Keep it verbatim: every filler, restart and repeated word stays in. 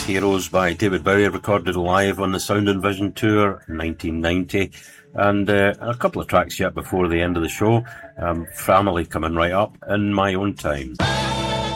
Heroes by David Bowie, recorded live on the Sound and Vision tour in nineteen ninety. And uh, a couple of tracks yet before the end of the show. Um, Family coming right up, In My Own Time.